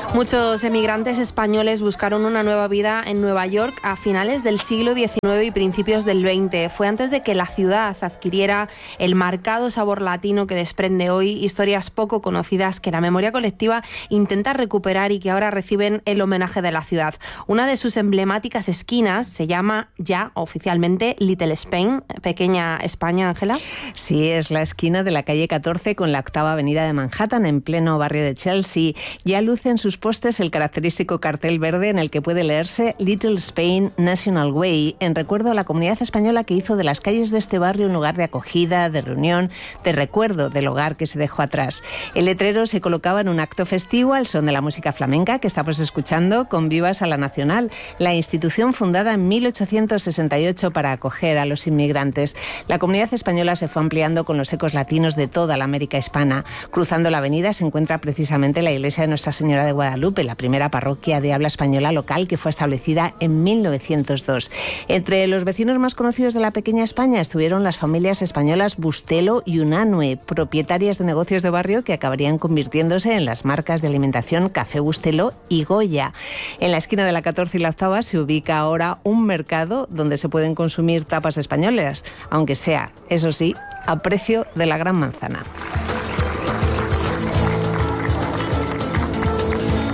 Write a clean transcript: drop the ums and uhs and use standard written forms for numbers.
Muchos emigrantes españoles buscaron una nueva vida en Nueva York a finales del siglo XIX y principios del XX. Fue antes de que la ciudad adquiriera el marcado sabor latino que desprende hoy, historias poco conocidas que la memoria colectiva intenta recuperar y que ahora reciben el homenaje de la ciudad. Una de sus emblemáticas esquinas se llama ya oficialmente Little Spain, Pequeña España, Ángela. Sí, es la esquina de la calle 14 con la 8ª avenida de Manhattan, en pleno barrio de Chelsea. Ya luce en sus postes el característico cartel verde en el que puede leerse Little Spain National Way, en recuerdo a la comunidad española que hizo de las calles de este barrio un lugar de acogida, de reunión, de recuerdo del hogar que se dejó atrás. El letrero se colocaba en un acto festivo al son de la música flamenca que estamos escuchando con Vivas a la Nacional, la institución fundada en 1868 para acoger a los inmigrantes. La comunidad española se fue ampliando con los ecos latinos de toda la América hispana. Cruzando la avenida se encuentra precisamente la iglesia de Nuestra Señora de Guadalupe, la primera parroquia de habla española local que fue establecida en 1902. Entre los vecinos más conocidos de la pequeña España estuvieron las familias españolas Bustelo y Unanue, propietarias de negocios de barrio que acabarían convirtiéndose en las marcas de alimentación Café Bustelo y Goya. En la esquina de la 14 y la 8ª se ubica ahora un mercado donde se pueden consumir tapas españolas, aunque sea, eso sí, a precio de la Gran Manzana.